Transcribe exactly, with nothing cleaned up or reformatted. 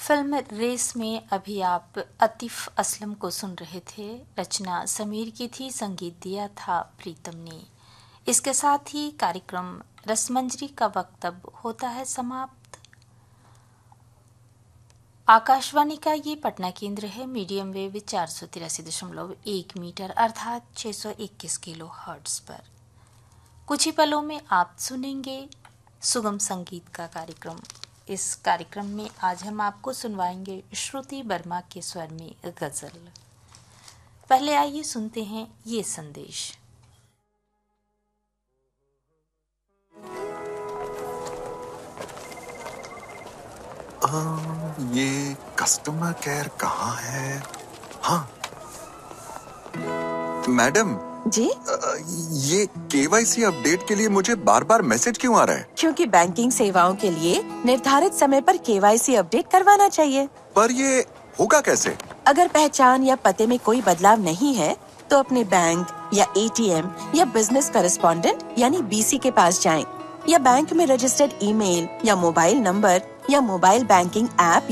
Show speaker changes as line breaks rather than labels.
Film race में अभी आप आतिफ असलम को सुन रहे थे। रचना समीर की थी, संगीत दिया था प्रीतम ने। इसके साथ ही कार्यक्रम रसमंजरी का वक्त अब होता है समाप्त। आकाशवाणी का ये पटना केंद्र है। मीडियम वेव चार सौ तिरासी दशमलव एक मीटर अर्थात छः सौ इक्कीस किलो हर्ट्ज पर। कुछ ही पलों में आप सुनेंगे सुगम संगीत का कार्यक्रम। इस कार्यक्रम में आज हम आपको सुनवाएंगे श्रुति वर्मा के स्वर में गजल। पहले आइए सुनते हैं ये संदेश।
आ, ये कस्टमर केयर कहाँ है? हाँ मैडम
जी,
ये केवाईसी अपडेट के लिए मुझे बार बार मैसेज क्यों आ रहा है?
क्योंकि बैंकिंग सेवाओं के लिए निर्धारित समय पर केवाईसी अपडेट करवाना चाहिए।
पर ये होगा कैसे?
अगर पहचान या पते में कोई बदलाव नहीं है तो अपने बैंक या एटीएम या बिजनेस करेस्पॉन्डेंट यानी बीसी के पास जाएं, या बैंक में रजिस्टर्ड ईमेल या मोबाइल नंबर या मोबाइल बैंकिंग ऐप